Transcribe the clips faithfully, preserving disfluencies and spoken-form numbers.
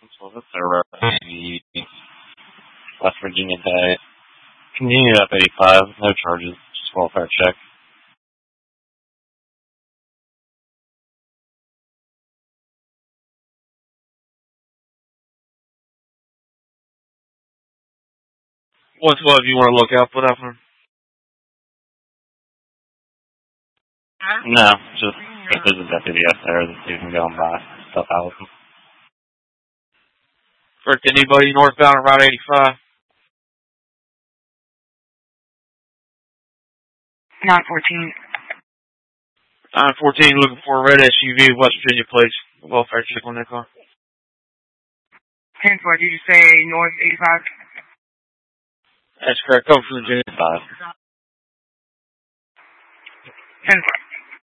So that's a West Virginia day. Continue up eighty-five, no charges, just welfare check. What's what if you want to look out for that one? No, just if there's a deputy up there that you can go and buy stuff out with them. For anybody northbound around eighty-five? nine fourteen. nine fourteen looking for a red S U V, West Virginia plates. Welfare check on that car. ten four, did you say north eighty-five? That's correct. Come from Virginia five. ten four.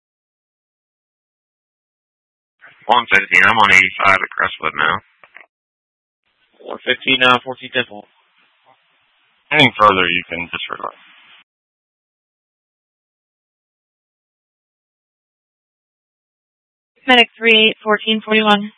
one fifteen, I'm on eighty-five at Crestwood now. one fifteen, nine fourteen, ten four. Anything further, you can disregard. Medic three eight, fourteen forty-one.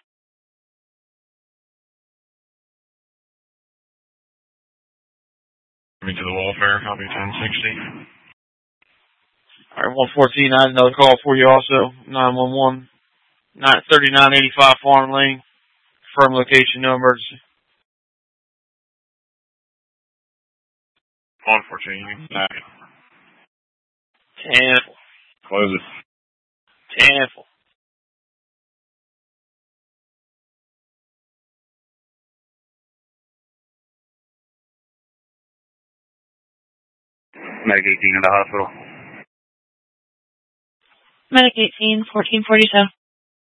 Me to the welfare, copy ten sixty. Alright, one fourteen, I had another call for you also. nine one one. thirty-nine eighty-five Farm Lane. Firm location, no emergency. one fourteen, you can back it. ten four. Close it. ten four. Medic eighteen at the hospital. Medic eighteen, fourteen forty-two.